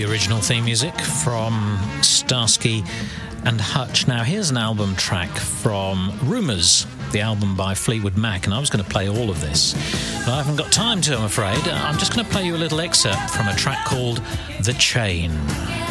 original theme music from Starsky and Hutch. Now, here's an album track from Rumours, the album by Fleetwood Mac, and I was going to play all of this, but I haven't got time to, I'm afraid. I'm just going to play you a little excerpt from a track called The Chain.